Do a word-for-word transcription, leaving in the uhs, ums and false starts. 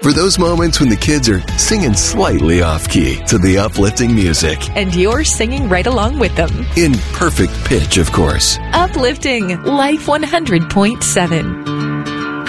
For those moments when the kids are singing slightly off-key to the uplifting music. And you're singing right along with them. In perfect pitch, of course. Uplifting Life one hundred point seven.